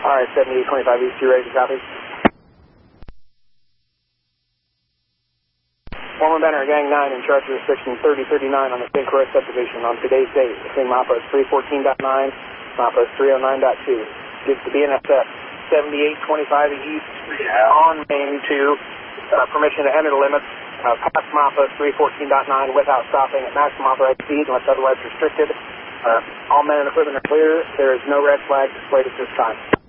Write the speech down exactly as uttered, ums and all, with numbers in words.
All right, seventy-eight twenty-five East, you ready to copy? Former Benner, Gang nine, in charge of restriction thirty thirty-nine on the Saint Croix subdivision on today's date, between MAPOS three fourteen point nine, MAPOS three oh nine point two. Gives the B N S F seventy-eight twenty-five East on Main to uh, permission to enter the limits uh, past MAPOS three fourteen point nine without stopping at maximum authorized speed unless otherwise restricted. Uh, all men and equipment are clear. There is no red flag displayed at this time.